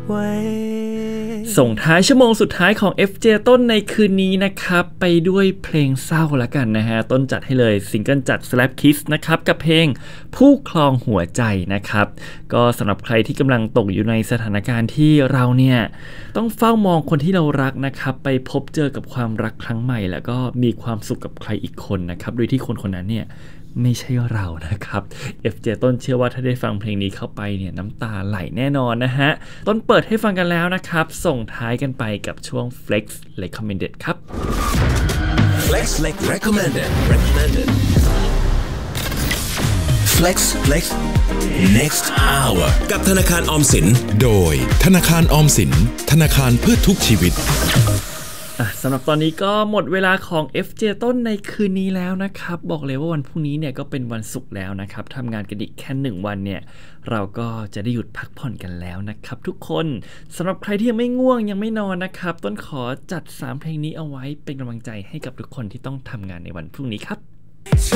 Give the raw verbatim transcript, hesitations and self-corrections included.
ไว้ส่งท้ายชั่วโมงสุดท้ายของ เอฟ เจ ต้นในคืนนี้นะครับไปด้วยเพลงเศร้าละกันนะฮะต้นจัดให้เลยซิงเกิลจัด Slap Kiss นะครับกับเพลงผู้ครองหัวใจนะครับก็สำหรับใครที่กำลังตกอยู่ในสถานการณ์ที่เราเนี่ยต้องเฝ้ามองคนที่เรารักนะครับไปพบเจอกับความรักครั้งใหม่แล้วก็มีความสุขกับใครอีกคนนะครับโดยที่คนคนนั้นเนี่ยไม่ใช่เรานะครับ เอฟ เจ ต้นเชื่อว่าถ้าได้ฟังเพลงนี้เข้าไปเนี่ยน้ำตาไหลแน่นอนนะฮะต้นเปิดให้ฟังกันแล้วนะครับส่งท้ายกันไปกับช่วง Flex Recommended ครับ Flex Recommended Recommended Flex Flex Next Hour กับธนาคารออมสินโดยธนาคารออมสินธนาคารเพื่อทุกชีวิตสำหรับตอนนี้ก็หมดเวลาของ เอฟ เจ ต้นในคืนนี้แล้วนะครับบอกเลยว่าวันพรุ่งนี้เนี่ยก็เป็นวันศุกร์แล้วนะครับทำงานกันอีกแค่หนึ่งวันเนี่ยเราก็จะได้หยุดพักผ่อนกันแล้วนะครับทุกคนสำหรับใครที่ยังไม่ง่วงยังไม่นอนนะครับต้นขอจัดสามเพลงนี้เอาไว้เป็นกำลังใจให้กับทุกคนที่ต้องทำงานในวันพรุ่งนี้ครับ